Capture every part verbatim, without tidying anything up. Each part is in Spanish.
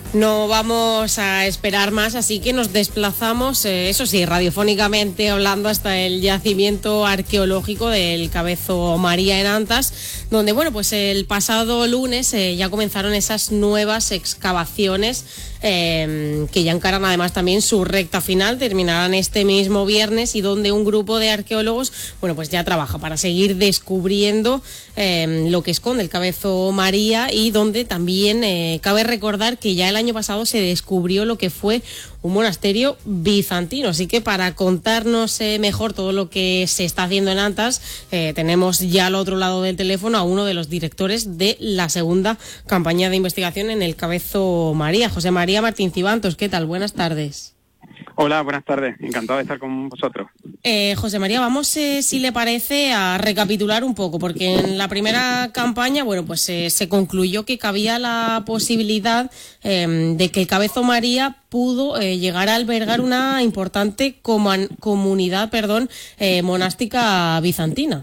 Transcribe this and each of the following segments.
No vamos a esperar más, así que nos desplazamos, eh, eso sí, radiofónicamente hablando, hasta el yacimiento arqueológico del Cabezo María en Antas, donde, bueno, pues el pasado lunes eh, ya comenzaron esas nuevas excavaciones eh, que ya encaran además también su recta final, terminarán este mismo viernes, y donde un grupo de arqueólogos, bueno, pues ya trabaja para seguir descubriendo eh, lo que esconde el Cabezo María, y donde también eh, cabe recordar que ya el año pasado se descubrió lo que fue un monasterio bizantino. Así que para contarnos eh, mejor todo lo que se está haciendo en Antas, eh, tenemos ya al otro lado del teléfono a uno de los directores de la segunda campaña de investigación en el Cabezo María, José María Martín Cibantos. ¿Qué tal? Buenas tardes. Hola, buenas tardes. Encantado de estar con vosotros. Eh, José María, vamos, eh, si le parece, a recapitular un poco, porque en la primera campaña, bueno, pues eh, se concluyó que cabía la posibilidad eh, de que el Cabezo María pudo eh, llegar a albergar una importante coman- comunidad, perdón, eh, monástica bizantina.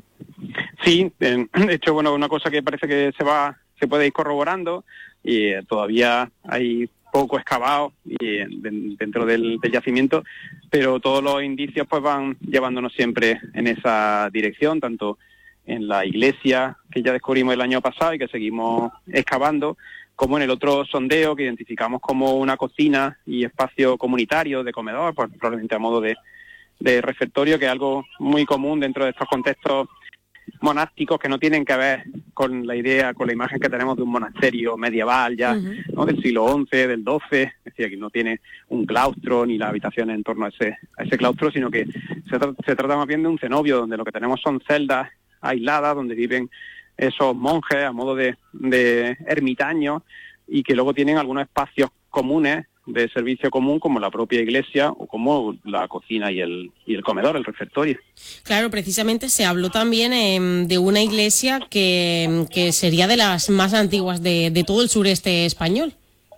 Sí, de hecho, bueno, una cosa que parece que se va, se puede ir corroborando, y eh, todavía hay poco excavado y de, dentro del, del yacimiento, pero todos los indicios pues van llevándonos siempre en esa dirección, tanto en la iglesia que ya descubrimos el año pasado y que seguimos excavando, como en el otro sondeo que identificamos como una cocina y espacio comunitario de comedor, pues probablemente a modo de, de refectorio, que es algo muy común dentro de estos contextos monásticos que no tienen que ver con la idea, con la imagen que tenemos de un monasterio medieval ya, uh-huh. ¿no? Del siglo once, del doce, es decir, que no tiene un claustro ni las habitaciones en torno a ese, a ese claustro, sino que se, tra- se trata más bien de un cenobio, donde lo que tenemos son celdas aisladas, donde viven esos monjes a modo de, de ermitaños, y que luego tienen algunos espacios comunes de servicio común, como la propia iglesia o como la cocina y el y el comedor, el refectorio. Claro, precisamente se habló también eh, de una iglesia que, que sería de las más antiguas de, de todo el sureste español.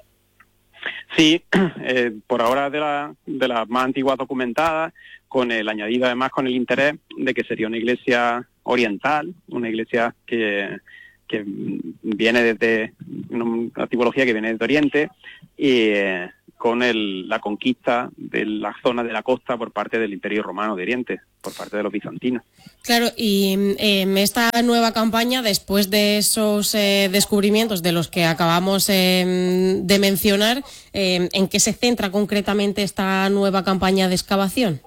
Sí, eh, por ahora de la de las más antiguas documentadas, con el añadido además con el interés de que sería una iglesia oriental, una iglesia que que viene desde una tipología que viene desde Oriente, y eh, con el, la conquista de la zona de la costa por parte del Imperio Romano de Oriente, por parte de los bizantinos. Claro, y eh, esta nueva campaña, después de esos eh, descubrimientos de los que acabamos eh, de mencionar, eh, ¿en qué se centra concretamente esta nueva campaña de excavación?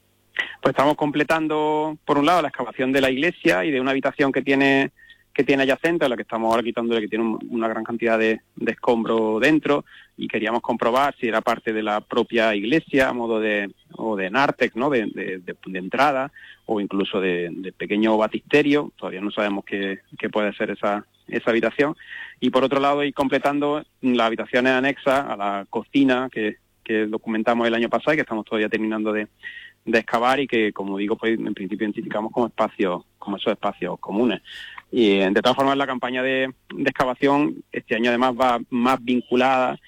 Pues estamos completando, por un lado, la excavación de la iglesia y de una habitación que tiene que tiene adyacente, a la que estamos ahora quitándole, que tiene un, una gran cantidad de, de escombro dentro, y queríamos comprobar si era parte de la propia iglesia, a modo de, o de nártex, ¿no? de, de, de, de entrada, o incluso de, de pequeño baptisterio. Todavía no sabemos qué, qué puede ser esa, esa habitación. Y por otro lado, ir completando las habitaciones anexas a la cocina que, que documentamos el año pasado y que estamos todavía terminando de, de excavar, y que, como digo, pues en principio identificamos como espacios, como esos espacios comunes. Y de todas formas, la campaña de, de excavación este año además va más vinculada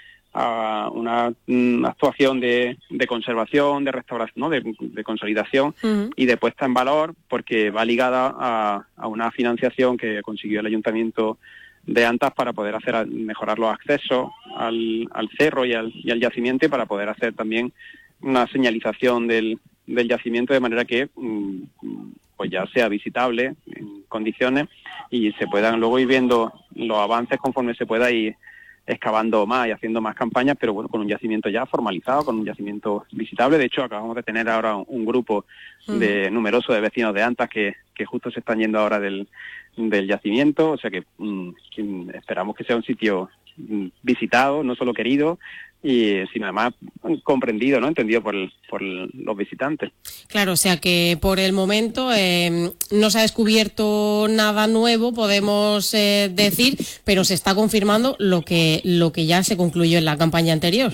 a una, una actuación de, de conservación, de restauración, ¿no? de, de consolidación uh-huh. y de puesta en valor, porque va ligada a, a una financiación que consiguió el Ayuntamiento de Antas para poder hacer mejorar los accesos al, al cerro y al, y al yacimiento, y para poder hacer también una señalización del, del yacimiento, de manera que mm, pues ya sea visitable en condiciones y se puedan luego ir viendo los avances conforme se pueda ir excavando más y haciendo más campañas, pero bueno, con un yacimiento ya formalizado, con un yacimiento visitable. De hecho, acabamos de tener ahora un, un grupo de uh-huh. numeroso de vecinos de Antas que, que justo se están yendo ahora del, del yacimiento, o sea que, mm, que esperamos que sea un sitio mm, visitado, no solo querido, y sino además comprendido, ¿no? Entendido por, el, por el, los visitantes. Claro, o sea que por el momento eh, no se ha descubierto nada nuevo, podemos eh, decir, pero se está confirmando lo que lo que ya se concluyó en la campaña anterior.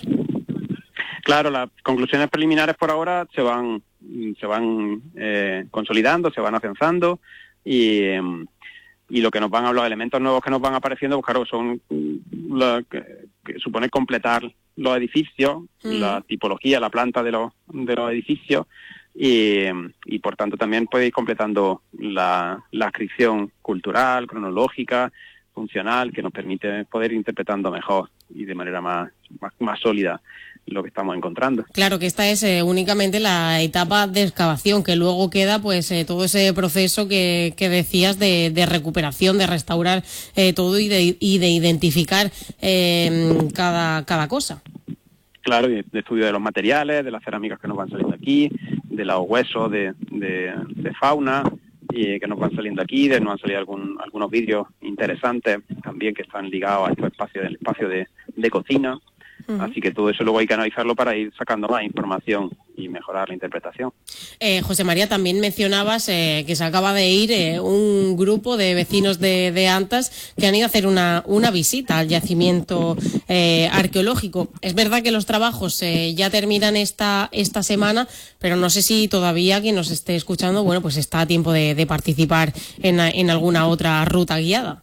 Claro, las conclusiones preliminares por ahora se van se van eh, consolidando, se van afianzando, y eh, y lo que nos van a los elementos nuevos que nos van apareciendo, pues claro, son lo que, que supone completar los edificios, mm. la tipología, la planta de los de los edificios, y, y por tanto también puede ir completando la, la adscripción cultural, cronológica, funcional que nos permite poder ir interpretando mejor y de manera más, más, más sólida lo que estamos encontrando. Claro que esta es eh, únicamente la etapa de excavación, que luego queda pues eh, todo ese proceso que, que decías de, de recuperación, de restaurar eh, todo y de, y de identificar eh, cada, cada cosa. Claro, de, de estudio de los materiales, de las cerámicas que nos van saliendo aquí, de los huesos de, de, de fauna y que nos van saliendo aquí, de nos han salido algún, algunos vídeos interesantes también que están ligados a estos espacios, del espacio de, de cocina. Uh-huh. Así que todo eso luego hay que analizarlo para ir sacando más información y mejorar la interpretación. Eh, José María, también mencionabas eh, que se acaba de ir eh, un grupo de vecinos de, de Antas que han ido a hacer una, una visita al yacimiento eh, arqueológico. Es verdad que los trabajos eh, ya terminan esta, esta semana, pero no sé si todavía quien nos esté escuchando, bueno, pues está a tiempo de, de participar en, en alguna otra ruta guiada.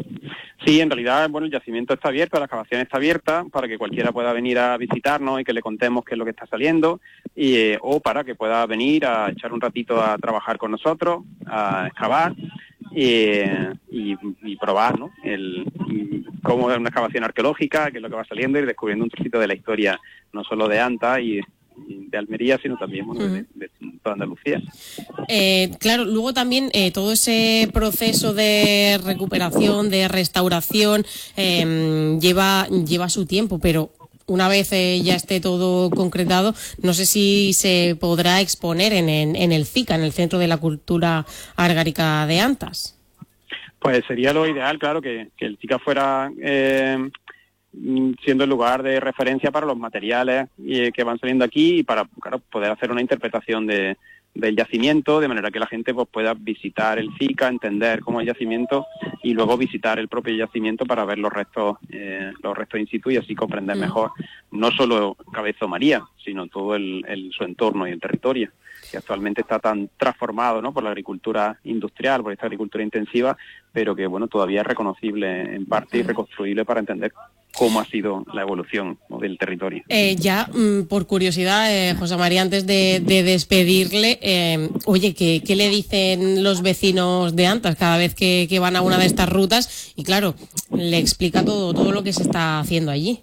Sí, en realidad, bueno, el yacimiento está abierto, la excavación está abierta para que cualquiera pueda venir a visitarnos y que le contemos qué es lo que está saliendo, y, eh, o para que pueda venir a echar un ratito a trabajar con nosotros, a excavar y, y, y probar, ¿no? El, y cómo es una excavación arqueológica, qué es lo que va saliendo, y descubriendo un trocito de la historia, no solo de Antas y de Almería, sino también, bueno, uh-huh. de, de toda Andalucía. Eh, claro, luego también eh, todo ese proceso de recuperación, de restauración, eh, lleva, lleva su tiempo, pero una vez eh, ya esté todo concretado, no sé si se podrá exponer en, en, en el C I C A, en el Centro de la Cultura Argárica de Antas. Pues sería lo ideal, claro, que, que el C I C A fuera eh, siendo el lugar de referencia para los materiales eh, que van saliendo aquí y para, claro, poder hacer una interpretación de, del yacimiento, de manera que la gente pues, pueda visitar el C I C A, entender cómo es el yacimiento y luego visitar el propio yacimiento para ver los restos eh, los restos in situ y así comprender mm. mejor no solo Cabezo María, sino todo el, el, su entorno y el territorio, que actualmente está tan transformado, ¿no?, por la agricultura industrial, por esta agricultura intensiva, pero que bueno todavía es reconocible en parte y reconstruible para entender cómo ha sido la evolución, ¿no?, del territorio. Eh, ya, mmm, por curiosidad, eh, José María, antes de, de despedirle, eh, oye, ¿qué, ¿qué le dicen los vecinos de Antas cada vez que, que van a una de estas rutas? Y claro, le explica todo, todo lo que se está haciendo allí.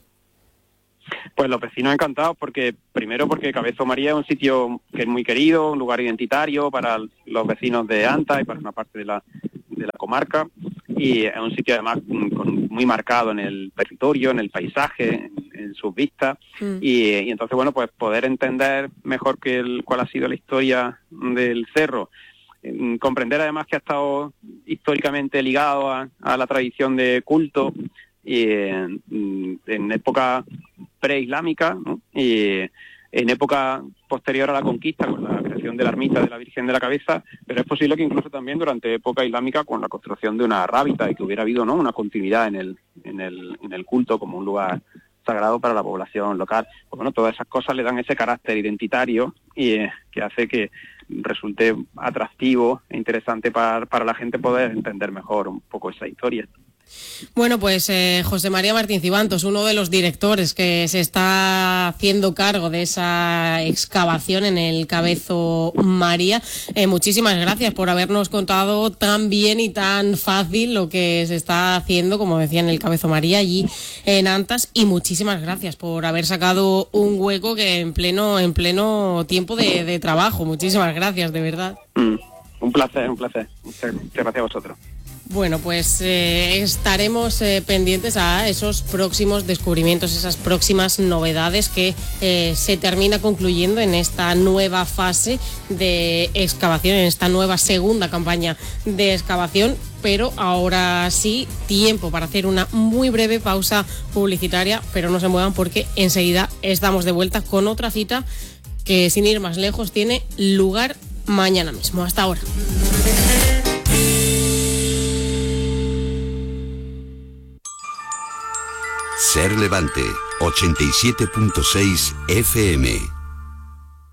Pues los vecinos encantados porque, primero porque Cabezo María es un sitio que es muy querido, un lugar identitario para los vecinos de Antas y para una parte de la, de la comarca, y es un sitio además con, muy marcado en el territorio, en el paisaje, en, en sus vistas, mm. y, y entonces, bueno, pues poder entender mejor que el, cuál ha sido la historia del cerro, eh, comprender además que ha estado históricamente ligado a, a la tradición de culto, y en, en época preislámica, ¿no?, y en época posterior a la conquista con la creación de la ermita de la Virgen de la Cabeza, pero es posible que incluso también durante época islámica con la construcción de una rábita y que hubiera habido, ¿no?, una continuidad en el, en el, en el culto como un lugar sagrado para la población local. Pues bueno, todas esas cosas le dan ese carácter identitario y eh, que hace que resulte atractivo e interesante para, para la gente poder entender mejor un poco esa historia. Bueno, pues eh, José María Martín Cibantos, uno de los directores que se está haciendo cargo de esa excavación en el Cabezo María, eh, muchísimas gracias por habernos contado tan bien y tan fácil lo que se está haciendo, como decía, en el Cabezo María allí en Antas, y muchísimas gracias por haber sacado un hueco que en pleno en pleno tiempo de, de trabajo. Muchísimas gracias, de verdad. Mm, un placer, un placer. Muchas, muchas gracias a vosotros. Bueno, pues eh, estaremos eh, pendientes a esos próximos descubrimientos, esas próximas novedades que eh, se termina concluyendo en esta nueva fase de excavación, en esta nueva segunda campaña de excavación. Pero ahora sí, tiempo para hacer una muy breve pausa publicitaria, pero no se muevan porque enseguida estamos de vuelta con otra cita que, sin ir más lejos, tiene lugar mañana mismo. Hasta ahora. Ser Levante, ochenta y siete punto seis F M.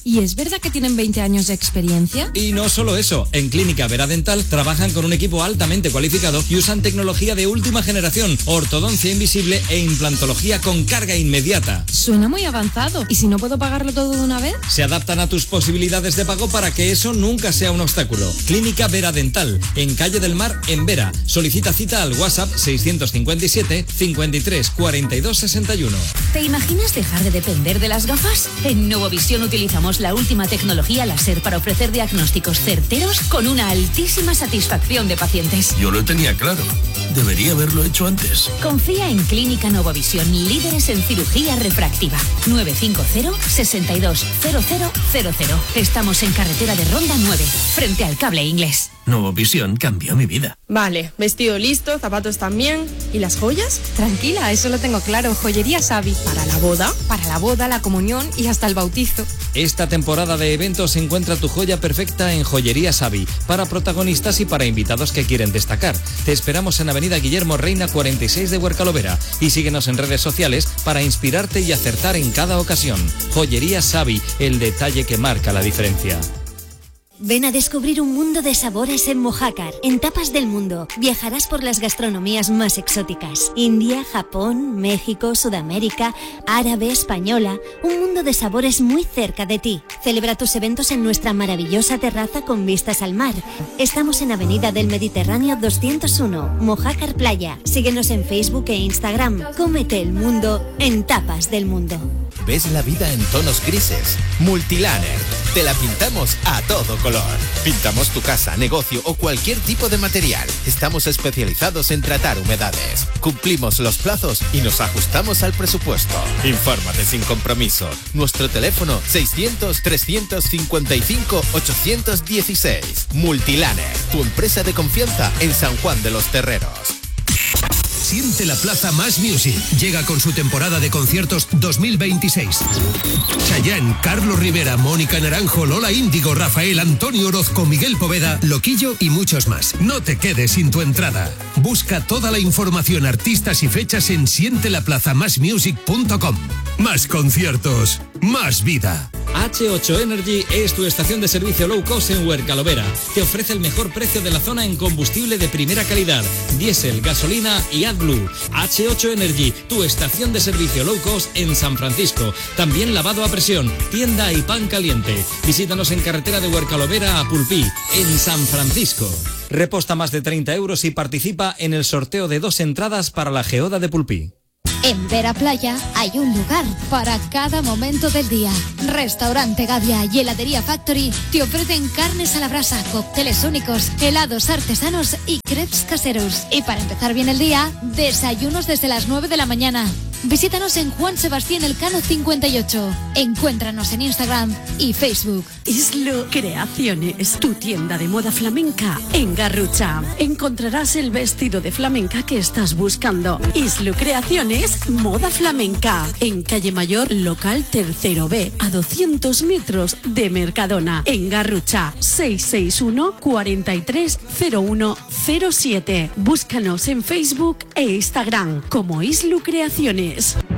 ¿Y es verdad que tienen veinte años de experiencia? Y no solo eso, en Clínica Vera Dental trabajan con un equipo altamente cualificado y usan tecnología de última generación, ortodoncia invisible e implantología con carga inmediata. Suena muy avanzado. ¿Y si no puedo pagarlo todo de una vez? Se adaptan a tus posibilidades de pago para que eso nunca sea un obstáculo. Clínica Vera Dental, en Calle del Mar, en Vera. Solicita cita al WhatsApp seiscientos cincuenta y siete, cincuenta y tres, cuarenta y dos, sesenta y uno. ¿Te imaginas dejar de depender de las gafas? En Novovisión utilizamos la última tecnología láser para ofrecer diagnósticos certeros con una altísima satisfacción de pacientes. Yo lo tenía claro. Debería haberlo hecho antes. Confía en Clínica Novovisión, líderes en cirugía refractiva. nueve cinco cero, seis dos, cero cero cero cero. Estamos en carretera de Ronda nueve, frente al Cable Inglés. Novovisión cambió mi vida. Vale, vestido listo, zapatos también. ¿Y las joyas? Tranquila, eso lo tengo claro. Joyería Savi. ¿Para la boda? Para la boda, la comunión y hasta el bautizo. Esta temporada de eventos encuentra tu joya perfecta en Joyería Savi, para protagonistas y para invitados que quieren destacar. Te esperamos en Avenida Guillermo Reina cuarenta y seis de Huercalovera y síguenos en redes sociales para inspirarte y acertar en cada ocasión. Joyería Savi, el detalle que marca la diferencia. Ven a descubrir un mundo de sabores en Mojácar. En Tapas del Mundo viajarás por las gastronomías más exóticas. India, Japón, México, Sudamérica, árabe, española. Un mundo de sabores muy cerca de ti. Celebra tus eventos en nuestra maravillosa terraza con vistas al mar. Estamos en Avenida del Mediterráneo doscientos uno, Mojácar Playa. Síguenos en Facebook e Instagram. Cómete el mundo en Tapas del Mundo. ¿Ves la vida en tonos grises? Multiliner. Te la pintamos a todo color. Pintamos tu casa, negocio o cualquier tipo de material. Estamos especializados en tratar humedades. Cumplimos los plazos y nos ajustamos al presupuesto. Infórmate sin compromiso. Nuestro teléfono seiscientos, trescientos cincuenta y cinco, ochocientos dieciséis. Multiliner, tu empresa de confianza en San Juan de los Terreros. Siente la Plaza Más Music. Llega con su temporada de conciertos dos mil veintiséis. Chayanne, Carlos Rivera, Mónica Naranjo, Lola Índigo, Rafael, Antonio Orozco, Miguel Poveda, Loquillo y muchos más. No te quedes sin tu entrada. Busca toda la información, artistas y fechas en siente la plaza más music punto com. Más conciertos, más vida. H ocho Energy es tu estación de servicio low cost en Huercalovera. Te ofrece el mejor precio de la zona en combustible de primera calidad, diésel, gasolina y AdBlue. H ocho Energy, tu estación de servicio low cost en San Francisco. También lavado a presión, tienda y pan caliente. Visítanos en carretera de Huercalovera a Pulpí, en San Francisco. Reposta más de treinta euros y participa en el sorteo de dos entradas para la Geoda de Pulpí. En Vera Playa hay un lugar para cada momento del día. Restaurante Gavia y Heladería Factory te ofrecen carnes a la brasa, cócteles únicos, helados artesanos y crepes caseros. Y para empezar bien el día, desayunos desde las nueve de la mañana. Visítanos en Juan Sebastián Elcano cincuenta y ocho. Encuéntranos en Instagram y Facebook. Islu Creaciones, tu tienda de moda flamenca en Garrucha. Encontrarás el vestido de flamenca que estás buscando. Islu Creaciones, moda flamenca. En Calle Mayor, local tercero B, a doscientos metros de Mercadona. En Garrucha, seis seis uno, cuatro tres cero uno cero siete. Búscanos en Facebook e Instagram como Islu Creaciones.